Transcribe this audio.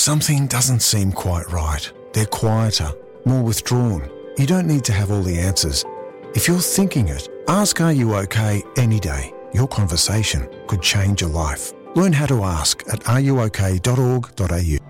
something doesn't seem quite right. They're quieter, more withdrawn. You don't need to have all the answers. If you're thinking it, ask Are You OK any day. Your conversation could change your life. Learn how to ask at areyouok.org.au.